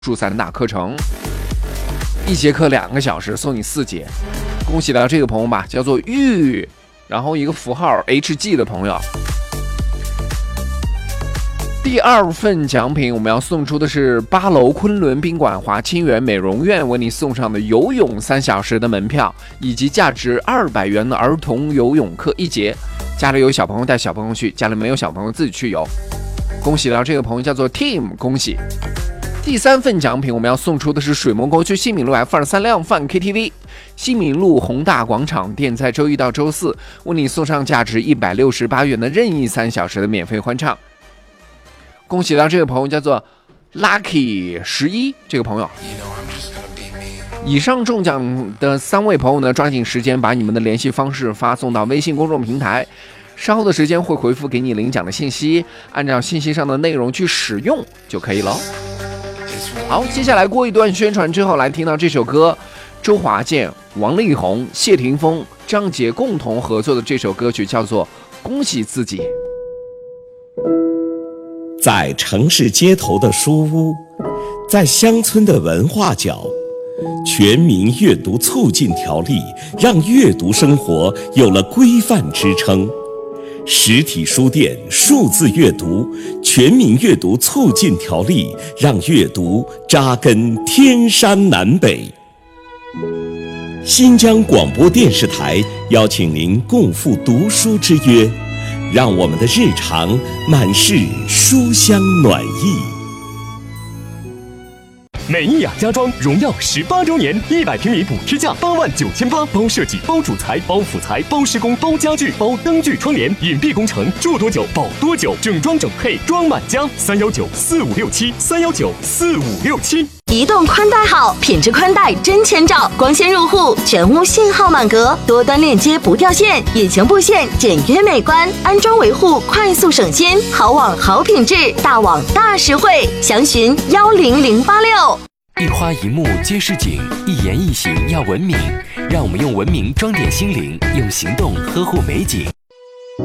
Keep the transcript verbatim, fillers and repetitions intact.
数三大课程，一节课两个小时，送你四节。恭喜到这个朋友吧，叫做玉，然后一个符号 H G 的朋友。第二份奖品我们要送出的是八楼昆仑宾馆华清源美容院为你送上的游泳三小时的门票，以及价值二百元的儿童游泳课一节。家里有小朋友带小朋友去，家里没有小朋友自己去游。恭喜到这个朋友叫做 Team， 恭喜。第三份奖品我们要送出的是水墨沟区新民路 F 二三量贩 K T V， 新民路宏大广场店在周一到周四为你送上价值一百六十八元的任意三小时的免费欢唱。恭喜到这个朋友叫做 Lucky 十一，这个朋友。以上中奖的三位朋友呢，抓紧时间把你们的联系方式发送到微信公众平台，稍后的时间会回复给你领奖的信息，按照信息上的内容去使用就可以了。好，接下来过一段宣传之后，来听到这首歌，周华健、王力宏、谢霆锋、张杰共同合作的这首歌曲叫做《恭喜自己》。 在城市街头的书屋，在乡村的文化角，全民阅读促进条例让阅读生活有了规范支撑。实体书店数字阅读全民阅读促进条例让阅读扎根天山南北。新疆广播电视台邀请您共赴读书之约，让我们的日常满是书香暖意。 美意雅家装荣耀十八周年，一百平米补贴价八万九千八，包设计、包主材、包辅材、包施工、包家具、包灯具窗帘，隐蔽工程，住多久保多久，整装整配装满家。三幺九四五六七，三幺九四五六七。 移动宽带好，品质宽带真千兆，光纤入户，全屋信号满格，多端链接不掉线，隐形布线简约美观，安装维护快速省心，好网好品质，大网大实惠，详询幺零零八六。 一花一木皆是景，一言一行要文明，让我们用文明装点心灵，用行动呵护美景。